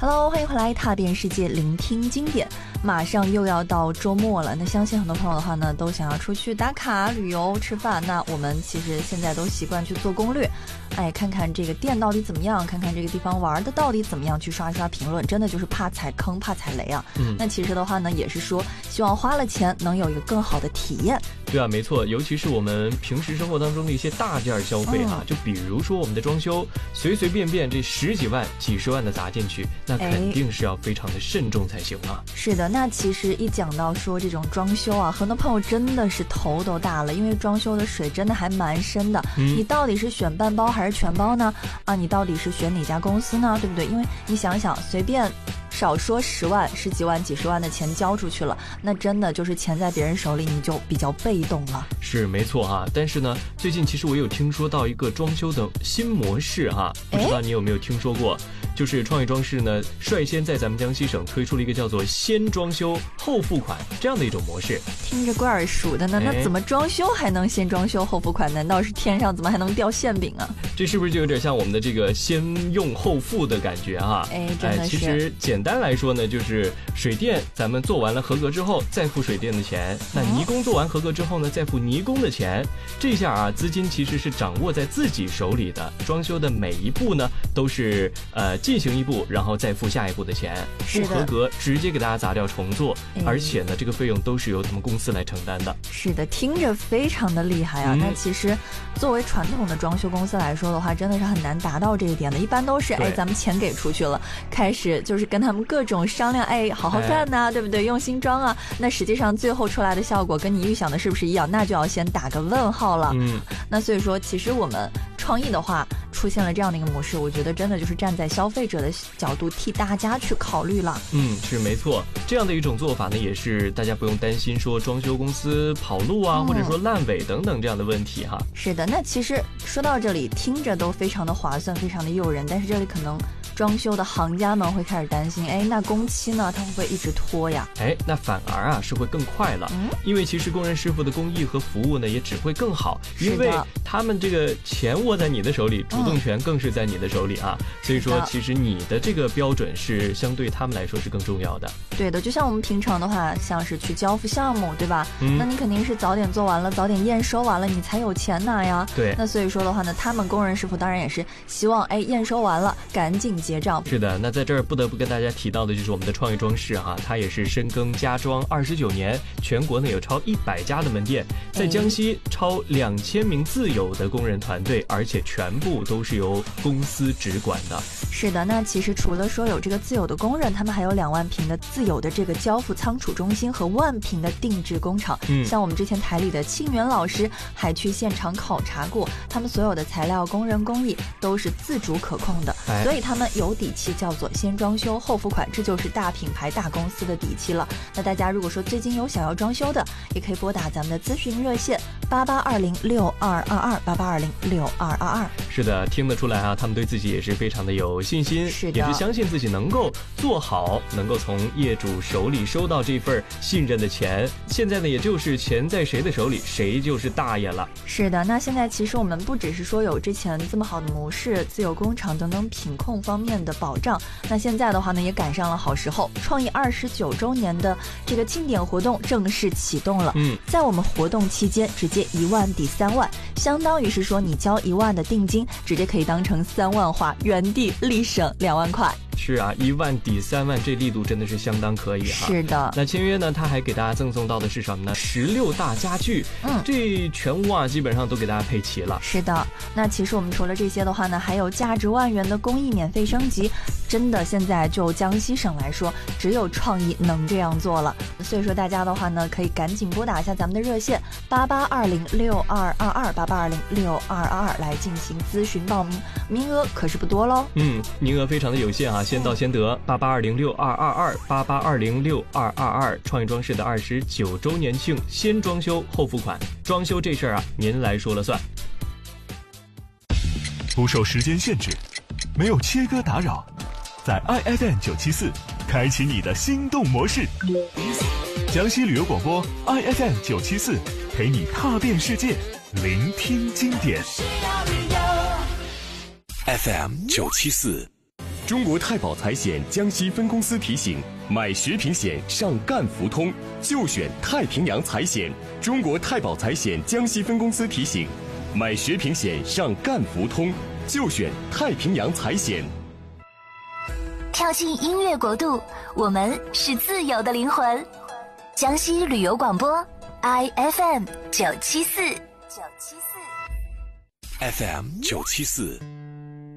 Hello， 欢迎回来踏遍世界，聆听经典。马上又要到周末了，那相信很多朋友的话呢，都想要出去打卡、旅游、吃饭。那我们其实现在都习惯去做攻略，看看这个店到底怎么样，看看这个地方玩的到底怎么样，去刷一刷评论，真的就是怕踩坑、怕踩雷啊。那其实的话呢，也是说希望花了钱能有一个更好的体验。 对啊，没错，尤其是我们平时生活当中的一些大件消费啊，就比如说我们的装修，随随便便这10几万、几十万的砸进去，那肯定是要非常的慎重才行啊。 是的，那其实一讲到说这种装修啊，很多朋友真的是头都大了，因为装修的水真的还蛮深的。你到底是选半包还是全包呢？你到底是选哪家公司呢？对不对？因为你想想，随便少说10万、10几万、几十万的钱交出去了，那真的就是钱在别人手里，你就比较被动了。 是没错哈，但是呢，最近其实我有听说到一个装修的新模式哈，不知道你有没有听说过？就是创意装饰呢，率先在咱们江西省推出了一个叫做先装修后付款这样的一种模式。 听着怪耳熟的呢，那怎么装修还能先装修后付款？难道是天上怎么还能掉馅饼啊？ 这是不是就有点像我们的这个先用后付的感觉哈？ 真的是。 其实简单来说呢，就是水电咱们做完了合格之后再付水电的钱，那泥工做完合格之后呢再付泥工的钱。这下啊，资金其实是掌握在自己手里的，装修的每一步呢都是进行一步，然后再付下一步的钱，不合格直接给大家砸掉重做，而且呢这个费用都是由他们公司来承担的。 是的，听着非常的厉害啊。那其实作为传统的装修公司来说的话，真的是很难达到这一点的，一般都是咱们钱给出去了，开始就是跟他们各种商量，好好干呐，对不对？用心装啊，那实际上最后出来的效果跟你预想的是不是一样？那就要先打个问号了。那所以说其实我们创意的话出现了这样的一个模式，我觉得真的就是站在消费者的角度替大家去考虑了。 是没错，这样的一种做法呢，也是大家不用担心说装修公司跑路啊，或者说烂尾等等这样的问题哈。 是的，那其实说到这里听着都非常的划算，非常的诱人，但是这里可能装修的行家们会开始担心，那工期呢，他会不会一直拖呀？ 那反而啊是会更快了，因为其实工人师傅的工艺和服务呢也只会更好，因为他们这个钱握在你的手里，主动权更是在你的手里啊，所以说其实你的这个标准是相对他们来说是更重要的。 对的，就像我们平常的话，像是去交付项目，对吧？那你肯定是早点做完了，早点验收完了，你才有钱拿呀。 对， 那所以说的话呢，他们工人师傅当然也是希望验收完了赶紧结账。 是的，那在这儿不得不跟大家提到的就是我们的创意装饰哈，它也是深耕家装29年，全国呢有超100家的门店，在江西超2000名自有的工人团队，而且全部都是由公司直管的。 是的，那其实除了说有这个自有的工人，他们还有2万平的自有的这个交付仓储中心和1万平的定制工厂。像我们之前台里的庆元老师还去现场考察过，他们所有的材料、工人、工艺都是自主可控的，所以他们有底气，叫做先装修后付款，这就是大品牌大公司的底气了。那大家如果说最近有想要装修的，也可以拨打咱们的咨询热线8820622288206222。 是的，听得出来啊，他们对自己也是非常的有信心， 是的， 也是相信自己能够做好，能够从业主手里收到这份信任的钱。现在呢，也就是钱在谁的手里，谁就是大爷了。 是的，那现在其实我们不只是说有之前这么好的模式、自有工厂等等品控方面的保障，那现在的话呢，也赶上了好时候，创意29周年的这个庆典活动正式启动了。在我们活动期间，直接1万抵3万，相当于是说你交1万的定金，直接可以当成3万花，原地立省2万块。 是啊，1万抵3万，这力度真的是相当可以哈。 是的， 那签约呢，他还给大家赠送到的是什么呢？16大家具，这全屋啊基本上都给大家配齐了。 是的，那其实我们除了这些的话呢，还有价值万元的工艺免费升级，真的现在就江西省来说，只有创意能这样做了。所以说大家的话呢，可以赶紧拨打一下咱们的热线8820622288206222来进行咨询报名，名额可是不多喽。 名额非常的有限啊，先到先得。8820622288206222，创意装饰的29周年庆，先装修后付款，装修这事儿啊，您来说了算。 不受时间限制，没有切割打扰，在 IFM974 开启你的心动模式。江西旅游广播 IFM974 陪你踏遍世界，聆听经典。FM974 中国太保财险江西分公司提醒：买学平险上赣福通，就选太平洋财险。中国太保财险江西分公司提醒：买学平险上赣福通，就选太平洋财险。 跳进音乐国度，我们是自由的灵魂。江西旅游广播 IFM 974 FM 974。